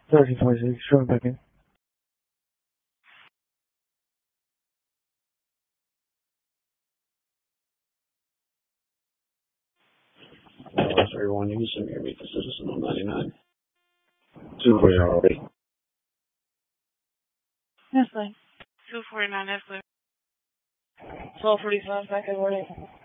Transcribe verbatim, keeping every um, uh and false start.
thirteen forty-six, showing back in. Lost everyone. You can hear me. This is Citizen ninety-nine. two forty already. That's fine. two forty-nine, that's clear. twelve forty-five, back at morning.